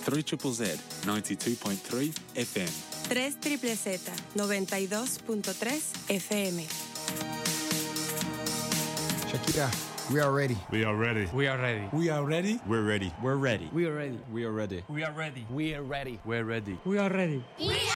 3 Z 92.3 FM. 3 Z 92.3 FM. Shakira, we are ready. We are ready. We are ready. We are ready. We're ready. We're ready. We are ready. We are ready. We are ready. We are ready. We're ready. We are ready. We